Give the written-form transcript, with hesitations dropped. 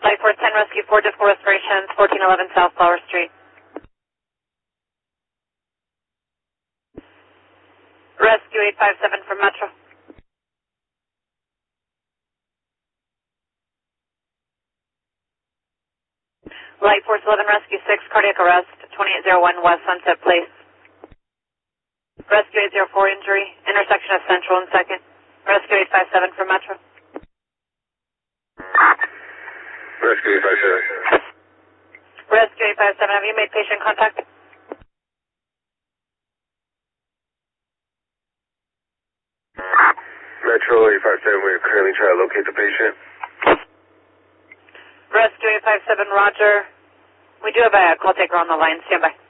Flight 410, rescue 4 difficult respirations, 1411 South Flower Street. Rescue 857 from Metro. Light Force 11, rescue 6, cardiac arrest, 2801 West Sunset Place. Rescue 804, injury, intersection of Central and 2nd. Rescue 857 from Metro. Rescue 857. Rescue 857, have you made patient contact? Metro 857, we're currently trying to locate the patient. Rescue 857, roger. We do have a call taker on the line. Stand by.